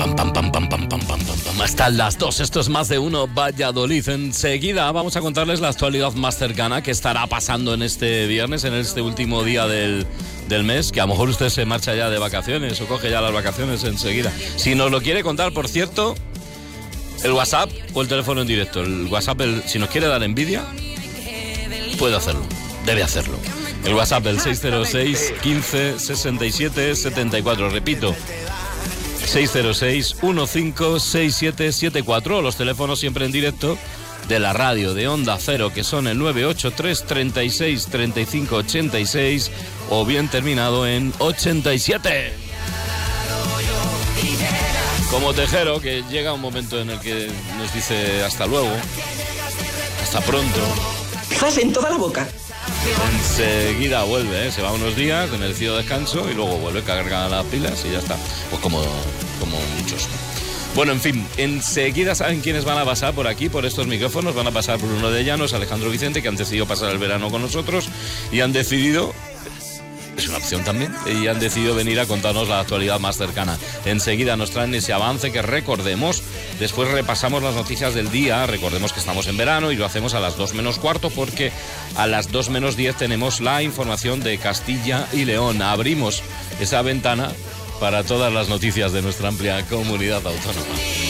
Pam, pam, pam, pam, pam, pam, pam, pam, pam. Hasta las 2, esto es Más de Uno Valladolid. Enseguida vamos a contarles la actualidad más cercana que estará pasando en este viernes, en este último día del mes, que a lo mejor usted se marcha ya de vacaciones o coge ya las vacaciones enseguida. Si nos lo quiere contar, por cierto, el WhatsApp o el teléfono en directo. El WhatsApp, si nos quiere dar envidia, puede hacerlo, debe hacerlo. El WhatsApp, el 606 15 67 74, repito, 606-156774, los teléfonos siempre en directo de la radio de Onda Cero, que son el 983 36 35 86 o bien terminado en 87. Como Tejero, que llega un momento en el que nos dice hasta luego, hasta pronto. ¡Zas en toda la boca! Enseguida vuelve, se va unos días de merecido descanso y luego vuelve, carga las pilas y ya está. Pues como muchos. Bueno, en fin, enseguida saben quiénes van a pasar por aquí, por estos micrófonos. Van a pasar por Bruno de Llanos, Alejandro Vicente, que han decidido pasar el verano con nosotros y han decidido, es una opción también, y han decidido venir a contarnos la actualidad más cercana. Enseguida nos traen ese avance que recordemos. Después repasamos las noticias del día. Recordemos que estamos en verano y lo hacemos a las 2 menos cuarto, porque a las 2 menos 10 tenemos la información de Castilla y León. Abrimos esa ventana para todas las noticias de nuestra amplia comunidad autónoma.